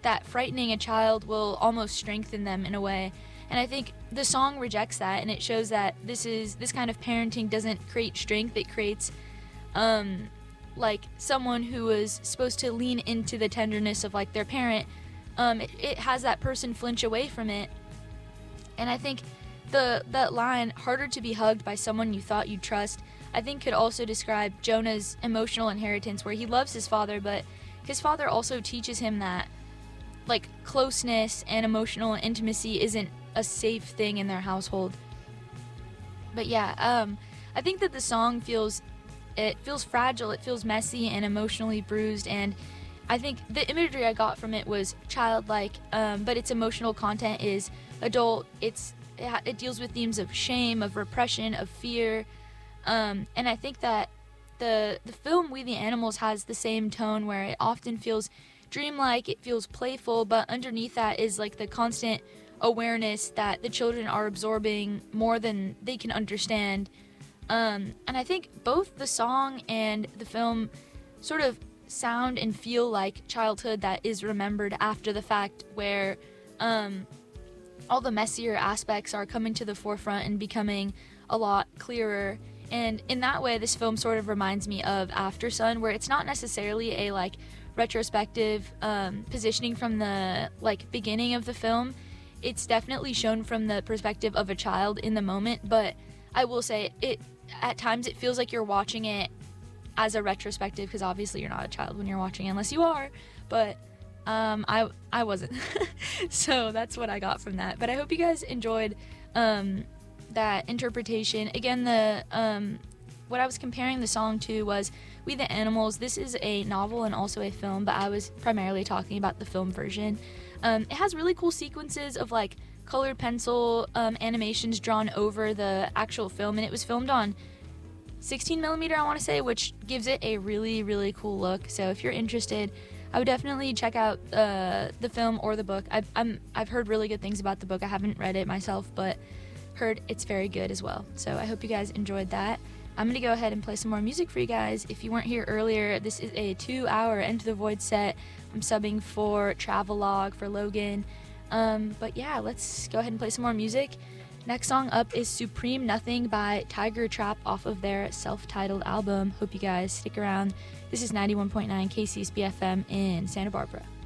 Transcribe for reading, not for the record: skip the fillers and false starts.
that frightening a child will almost strengthen them in a way. And I think the song rejects that, and it shows that this kind of parenting doesn't create strength. It creates like someone who was supposed to lean into the tenderness of like their parent. It has that person flinch away from it. And I think that line, harder to be hugged by someone you thought you'd trust, I think could also describe Jonah's emotional inheritance, where he loves his father, but his father also teaches him that like closeness and emotional intimacy isn't a safe thing in their household. But yeah, I think that the song feels fragile, it feels messy and emotionally bruised, and I think the imagery I got from it was childlike, but its emotional content is adult. It deals with themes of shame, of repression, of fear, and I think that the film We the Animals has the same tone, where it often feels dreamlike, it feels playful, but underneath that is like the constant awareness that the children are absorbing more than they can understand. And I think both the song and the film sort of sound and feel like childhood that is remembered after the fact, where all the messier aspects are coming to the forefront and becoming a lot clearer. And in that way, this film sort of reminds me of Aftersun, where it's not necessarily a like retrospective positioning from the like beginning of the film. It's definitely shown from the perspective of a child in the moment, but I will say it at times it feels like you're watching it as a retrospective, because obviously you're not a child when you're watching it, unless you are, but I wasn't. So that's what I got from that. But I hope you guys enjoyed that interpretation. Again, what I was comparing the song to was We the Animals. This is a novel and also a film, but I was primarily talking about the film version. It has really cool sequences of like colored pencil animations drawn over the actual film, and it was filmed on 16 millimeter, I want to say, which gives it a really, really cool look. So if you're interested, I would definitely check out the film or the book. I've heard really good things about the book. I haven't read it myself, but heard it's very good as well. So I hope you guys enjoyed that. I'm going to go ahead and play some more music for you guys. If you weren't here earlier, this is a 2-hour Into the Void set. I'm subbing for Travelogue for Logan. But yeah, let's go ahead and play some more music. Next song up is Supreme Nothing by Tiger Trap off of their self-titled album. Hope you guys stick around. This is 91.9 KCSB FM in Santa Barbara.